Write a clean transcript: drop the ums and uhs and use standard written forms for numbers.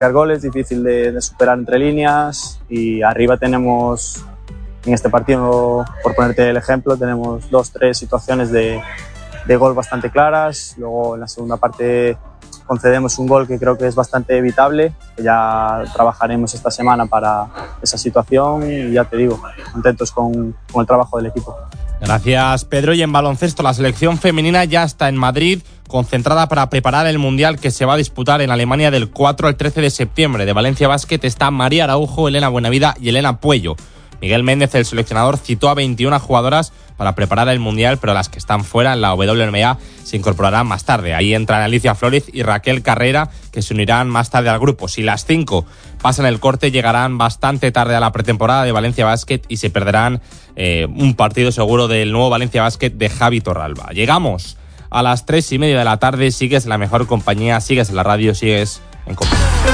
goles, difícil de superar entre líneas, y arriba tenemos, en este partido, por ponerte el ejemplo, tenemos 2-3 situaciones de gol bastante claras. Luego en la segunda parte concedemos un gol que creo que es bastante evitable, que ya trabajaremos esta semana para esa situación, y ya te digo, contentos con el trabajo del equipo. Gracias, Pedro. Y en baloncesto, la selección femenina ya está en Madrid, concentrada para preparar el Mundial que se va a disputar en Alemania del 4 al 13 de septiembre. De Valencia Basket está María Araujo, Elena Buenavida y Elena Puello. Miguel Méndez, el seleccionador, citó a 21 jugadoras para preparar el Mundial, pero las que están fuera en la WNBA se incorporarán más tarde. Ahí entran Alicia Flores y Raquel Carrera, que se unirán más tarde al grupo. Si las 5 pasan el corte, llegarán bastante tarde a la pretemporada de Valencia Basket y se perderán un partido seguro del nuevo Valencia Basket de Javi Torralba. Llegamos a las 3:30 de la tarde. Sigues en la mejor compañía, sigues en la radio, sigues en compañía.